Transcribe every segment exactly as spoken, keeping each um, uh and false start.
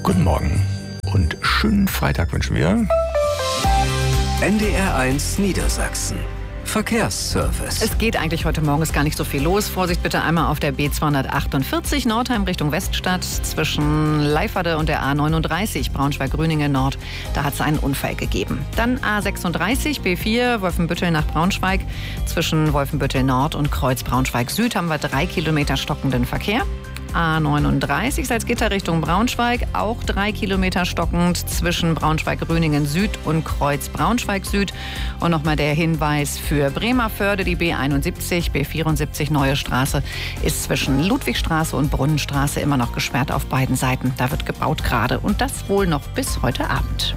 Guten Morgen und schönen Freitag wünschen wir. N D R eins Niedersachsen. Verkehrsservice. Es geht eigentlich heute Morgen ist gar nicht so viel los. Vorsicht bitte einmal auf der B zweihundertachtundvierzig Nordheim Richtung Weststadt zwischen Leiferde und der A neununddreißig Braunschweig-Grüningen Nord. Da hat es einen Unfall gegeben. Dann A sechsunddreißig B vier Wolfenbüttel nach Braunschweig. Zwischen Wolfenbüttel Nord und Kreuz Braunschweig Süd haben wir drei Kilometer stockenden Verkehr. A neununddreißig Salzgitter Richtung Braunschweig, auch drei Kilometer stockend zwischen Braunschweig-Röningen Süd und Kreuz Braunschweig Süd. Und nochmal der Hinweis für Bremervörde, die B einundsiebzig, B vierundsiebzig Neue Straße ist zwischen Ludwigstraße und Brunnenstraße immer noch gesperrt auf beiden Seiten. Da wird gebaut gerade und das wohl noch bis heute Abend.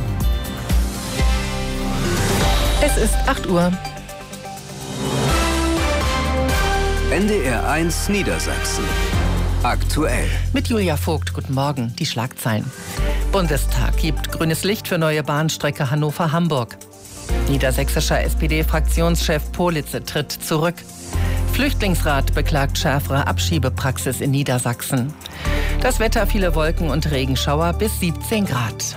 Es ist acht Uhr. N D R eins Niedersachsen. Aktuell. Mit Julia Vogt, guten Morgen, die Schlagzeilen. Bundestag gibt grünes Licht für neue Bahnstrecke Hannover-Hamburg. Niedersächsischer S P D-Fraktionschef Politze tritt zurück. Flüchtlingsrat beklagt schärfere Abschiebepraxis in Niedersachsen. Das Wetter, viele Wolken und Regenschauer bis siebzehn Grad.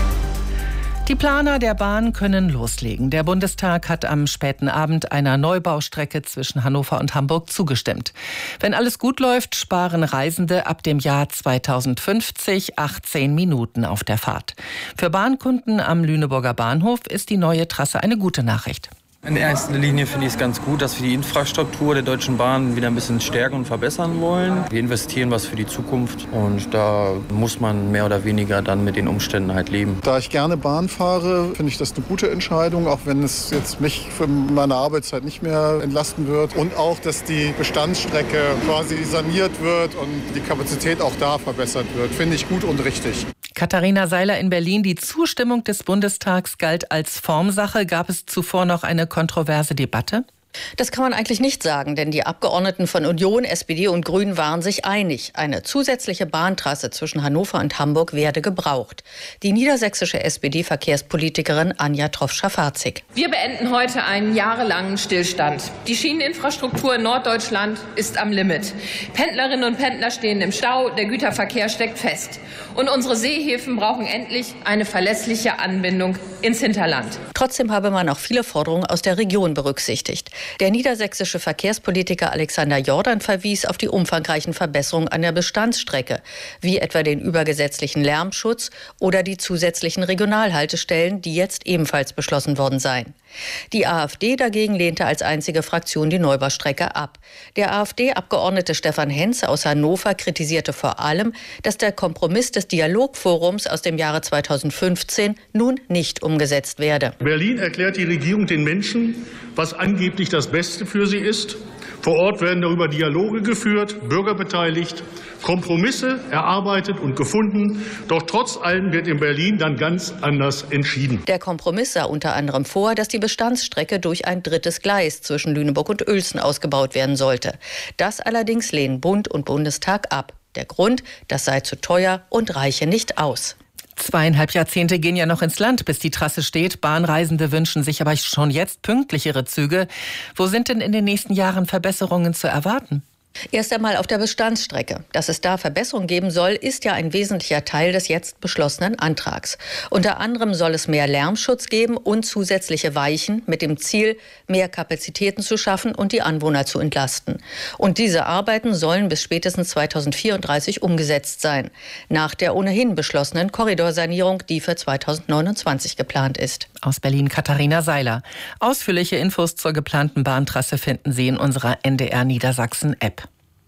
Die Planer der Bahn können loslegen. Der Bundestag hat am späten Abend einer Neubaustrecke zwischen Hannover und Hamburg zugestimmt. Wenn alles gut läuft, sparen Reisende ab dem Jahr zweitausendfünfzig achtzehn Minuten auf der Fahrt. Für Bahnkunden am Lüneburger Bahnhof ist die neue Trasse eine gute Nachricht. In erster Linie finde ich es ganz gut, dass wir die Infrastruktur der Deutschen Bahn wieder ein bisschen stärken und verbessern wollen. Wir investieren was für die Zukunft und da muss man mehr oder weniger dann mit den Umständen halt leben. Da ich gerne Bahn fahre, finde ich das eine gute Entscheidung, auch wenn es jetzt mich für meine Arbeitszeit nicht mehr entlasten wird. Und auch, dass die Bestandsstrecke quasi saniert wird und die Kapazität auch da verbessert wird, finde ich gut und richtig. Katharina Seiler in Berlin. Die Zustimmung des Bundestags galt als Formsache. Gab es zuvor noch eine kontroverse Debatte? Das kann man eigentlich nicht sagen, denn die Abgeordneten von Union, S P D und Grünen waren sich einig. Eine zusätzliche Bahntrasse zwischen Hannover und Hamburg werde gebraucht. Die niedersächsische S P D-Verkehrspolitikerin Anja Troff-Schafarzig. Wir beenden heute einen jahrelangen Stillstand. Die Schieneninfrastruktur in Norddeutschland ist am Limit. Pendlerinnen und Pendler stehen im Stau, der Güterverkehr steckt fest. Und unsere Seehäfen brauchen endlich eine verlässliche Anbindung ins Hinterland. Trotzdem habe man auch viele Forderungen aus der Region berücksichtigt. Der niedersächsische Verkehrspolitiker Alexander Jordan verwies auf die umfangreichen Verbesserungen an der Bestandsstrecke, wie etwa den übergesetzlichen Lärmschutz oder die zusätzlichen Regionalhaltestellen, die jetzt ebenfalls beschlossen worden seien. Die AfD dagegen lehnte als einzige Fraktion die Neubaustrecke ab. Der AfD-Abgeordnete Stefan Henze aus Hannover kritisierte vor allem, dass der Kompromiss des Dialogforums aus dem Jahre zweitausendfünfzehn nun nicht umgesetzt werde. Berlin erklärt die Regierung den Menschen, was angeblich das Beste für sie ist. Vor Ort werden darüber Dialoge geführt, Bürger beteiligt, Kompromisse erarbeitet und gefunden. Doch trotz allem wird in Berlin dann ganz anders entschieden. Der Kompromiss sah unter anderem vor, dass die Bestandsstrecke durch ein drittes Gleis zwischen Lüneburg und Uelzen ausgebaut werden sollte. Das allerdings lehnen Bund und Bundestag ab. Der Grund, das sei zu teuer und reiche nicht aus. Zweieinhalb Jahrzehnte gehen ja noch ins Land, bis die Trasse steht. Bahnreisende wünschen sich aber schon jetzt pünktlichere Züge. Wo sind denn in den nächsten Jahren Verbesserungen zu erwarten? Erst einmal auf der Bestandsstrecke. Dass es da Verbesserungen geben soll, ist ja ein wesentlicher Teil des jetzt beschlossenen Antrags. Unter anderem soll es mehr Lärmschutz geben und zusätzliche Weichen mit dem Ziel, mehr Kapazitäten zu schaffen und die Anwohner zu entlasten. Und diese Arbeiten sollen bis spätestens zweitausendvierunddreißig umgesetzt sein. Nach der ohnehin beschlossenen Korridorsanierung, die für zweitausendneunundzwanzig geplant ist. Aus Berlin Katharina Seiler. Ausführliche Infos zur geplanten Bahntrasse finden Sie in unserer N D R Niedersachsen-App.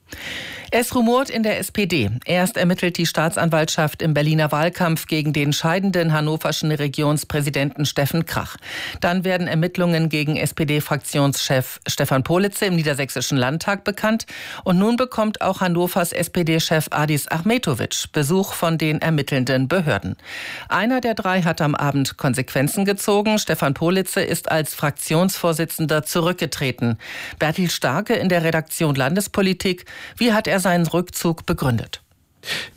Es rumort in der S P D. Erst ermittelt die Staatsanwaltschaft im Berliner Wahlkampf gegen den scheidenden hannoverschen Regionspräsidenten Steffen Krach. Dann werden Ermittlungen gegen S P D-Fraktionschef Stefan Politze im Niedersächsischen Landtag bekannt. Und nun bekommt auch Hannovers S P D-Chef Adis Achmetovic Besuch von den ermittelnden Behörden. Einer der drei hat am Abend Konsequenzen gezogen. Stefan Politze ist als Fraktionsvorsitzender zurückgetreten. Bertil Starke in der Redaktion Landespolitik. Wie hat er seinen Rückzug begründet?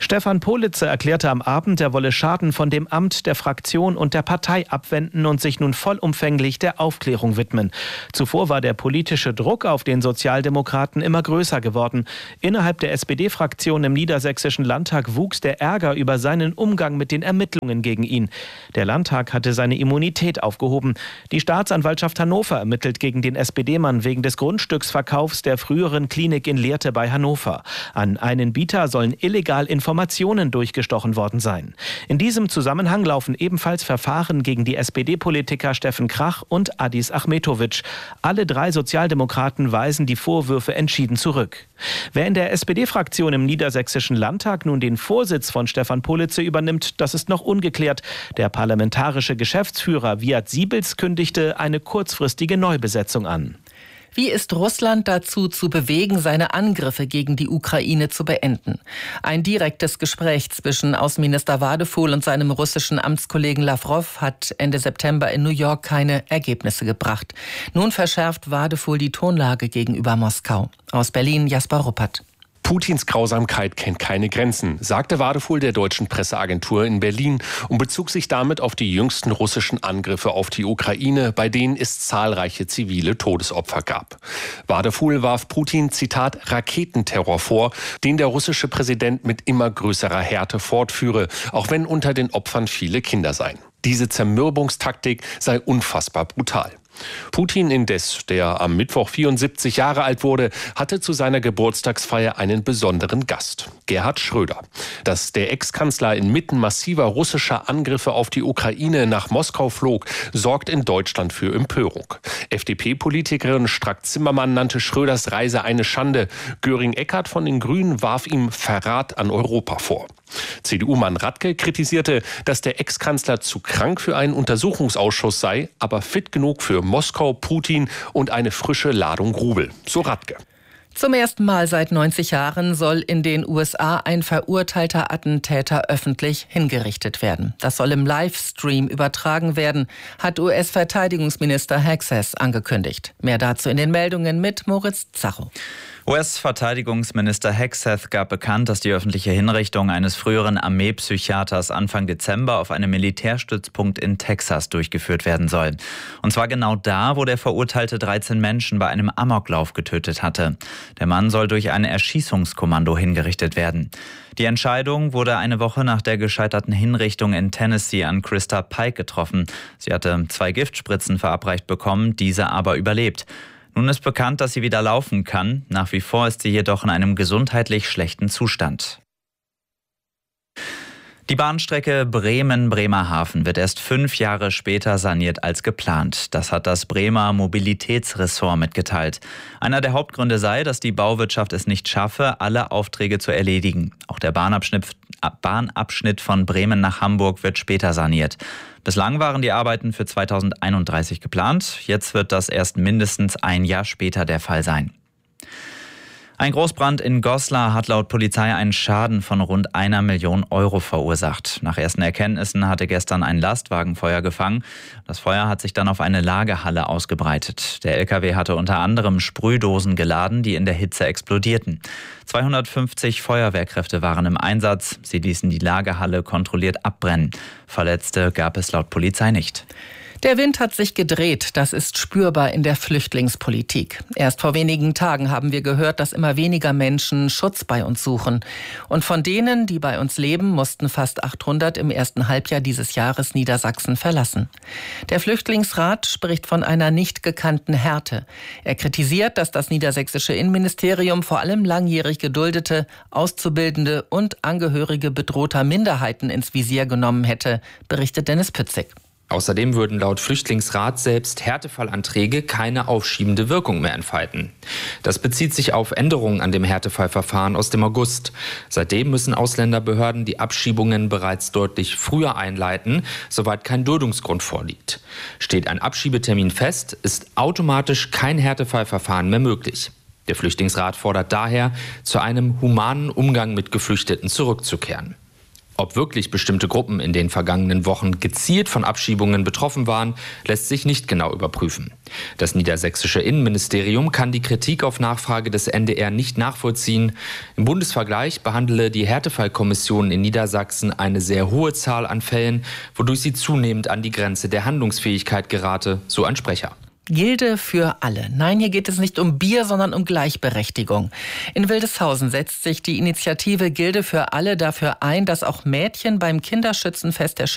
Stefan Politzer erklärte am Abend, er wolle Schaden von dem Amt, der Fraktion und der Partei abwenden und sich nun vollumfänglich der Aufklärung widmen. Zuvor war der politische Druck auf den Sozialdemokraten immer größer geworden. Innerhalb der S P D-Fraktion im Niedersächsischen Landtag wuchs der Ärger über seinen Umgang mit den Ermittlungen gegen ihn. Der Landtag hatte seine Immunität aufgehoben. Die Staatsanwaltschaft Hannover ermittelt gegen den S P D-Mann wegen des Grundstücksverkaufs der früheren Klinik in Lehrte bei Hannover. An einen Bieter sollen illegal Informationen durchgestochen worden sein. In diesem Zusammenhang laufen ebenfalls Verfahren gegen die S P D-Politiker Steffen Krach und Adis Achmetovic. Alle drei Sozialdemokraten weisen die Vorwürfe entschieden zurück. Wer in der S P D-Fraktion im Niedersächsischen Landtag nun den Vorsitz von Stefan Politzer übernimmt, das ist noch ungeklärt. Der parlamentarische Geschäftsführer Wiat Siebels kündigte eine kurzfristige Neubesetzung an. Wie ist Russland dazu zu bewegen, seine Angriffe gegen die Ukraine zu beenden? Ein direktes Gespräch zwischen Außenminister Wadefuhl und seinem russischen Amtskollegen Lawrow hat Ende September in New York keine Ergebnisse gebracht. Nun verschärft Wadefuhl die Tonlage gegenüber Moskau. Aus Berlin Jasper Ruppert. Putins Grausamkeit kennt keine Grenzen, sagte Wadefuhl der deutschen Presseagentur in Berlin und bezog sich damit auf die jüngsten russischen Angriffe auf die Ukraine, bei denen es zahlreiche zivile Todesopfer gab. Wadefuhl warf Putin, Zitat, Raketenterror vor, den der russische Präsident mit immer größerer Härte fortführe, auch wenn unter den Opfern viele Kinder seien. Diese Zermürbungstaktik sei unfassbar brutal. Putin indes, der am Mittwoch vierundsiebzig Jahre alt wurde, hatte zu seiner Geburtstagsfeier einen besonderen Gast, Gerhard Schröder. Dass der Ex-Kanzler inmitten massiver russischer Angriffe auf die Ukraine nach Moskau flog, sorgt in Deutschland für Empörung. F D P-Politikerin Strack-Zimmermann nannte Schröders Reise eine Schande. Göring-Eckardt von den Grünen warf ihm Verrat an Europa vor. C D U-Mann Radke kritisierte, dass der Ex-Kanzler zu krank für einen Untersuchungsausschuss sei, aber fit genug für Moskau, Putin und eine frische Ladung Rubel. So Radke. Zum ersten Mal seit neunzig Jahren soll in den U S A ein verurteilter Attentäter öffentlich hingerichtet werden. Das soll im Livestream übertragen werden, hat U S-Verteidigungsminister Hegseth angekündigt. Mehr dazu in den Meldungen mit Moritz Zacho. U S-Verteidigungsminister Hegseth gab bekannt, dass die öffentliche Hinrichtung eines früheren Armeepsychiaters Anfang Dezember auf einem Militärstützpunkt in Texas durchgeführt werden soll. Und zwar genau da, wo der Verurteilte dreizehn Menschen bei einem Amoklauf getötet hatte. Der Mann soll durch ein Erschießungskommando hingerichtet werden. Die Entscheidung wurde eine Woche nach der gescheiterten Hinrichtung in Tennessee an Krista Pike getroffen. Sie hatte zwei Giftspritzen verabreicht bekommen, diese aber überlebt. Nun ist bekannt, dass sie wieder laufen kann. Nach wie vor ist sie jedoch in einem gesundheitlich schlechten Zustand. Die Bahnstrecke Bremen-Bremerhaven wird erst fünf Jahre später saniert als geplant. Das hat das Bremer Mobilitätsressort mitgeteilt. Einer der Hauptgründe sei, dass die Bauwirtschaft es nicht schaffe, alle Aufträge zu erledigen. Auch der Bahnabschnitt, Bahnabschnitt von Bremen nach Hamburg wird später saniert. Bislang waren die Arbeiten für zweitausendeinunddreißig geplant. Jetzt wird das erst mindestens ein Jahr später der Fall sein. Ein Großbrand in Goslar hat laut Polizei einen Schaden von rund einer Million Euro verursacht. Nach ersten Erkenntnissen hatte gestern ein Lastwagen Feuer gefangen. Das Feuer hat sich dann auf eine Lagerhalle ausgebreitet. Der L K W hatte unter anderem Sprühdosen geladen, die in der Hitze explodierten. zweihundertfünfzig Feuerwehrkräfte waren im Einsatz. Sie ließen die Lagerhalle kontrolliert abbrennen. Verletzte gab es laut Polizei nicht. Der Wind hat sich gedreht, das ist spürbar in der Flüchtlingspolitik. Erst vor wenigen Tagen haben wir gehört, dass immer weniger Menschen Schutz bei uns suchen. Und von denen, die bei uns leben, mussten fast achthundert im ersten Halbjahr dieses Jahres Niedersachsen verlassen. Der Flüchtlingsrat spricht von einer nicht gekannten Härte. Er kritisiert, dass das niedersächsische Innenministerium vor allem langjährig Geduldete, Auszubildende und Angehörige bedrohter Minderheiten ins Visier genommen hätte, berichtet Dennis Pützig. Außerdem würden laut Flüchtlingsrat selbst Härtefallanträge keine aufschiebende Wirkung mehr entfalten. Das bezieht sich auf Änderungen an dem Härtefallverfahren aus dem August. Seitdem müssen Ausländerbehörden die Abschiebungen bereits deutlich früher einleiten, soweit kein Duldungsgrund vorliegt. Steht ein Abschiebetermin fest, ist automatisch kein Härtefallverfahren mehr möglich. Der Flüchtlingsrat fordert daher, zu einem humanen Umgang mit Geflüchteten zurückzukehren. Ob wirklich bestimmte Gruppen in den vergangenen Wochen gezielt von Abschiebungen betroffen waren, lässt sich nicht genau überprüfen. Das niedersächsische Innenministerium kann die Kritik auf Nachfrage des N D R nicht nachvollziehen. Im Bundesvergleich behandele die Härtefallkommission in Niedersachsen eine sehr hohe Zahl an Fällen, wodurch sie zunehmend an die Grenze der Handlungsfähigkeit gerate, so ein Sprecher. Gilde für alle. Nein, hier geht es nicht um Bier, sondern um Gleichberechtigung. In Wildeshausen setzt sich die Initiative Gilde für alle dafür ein, dass auch Mädchen beim Kinderschützenfest der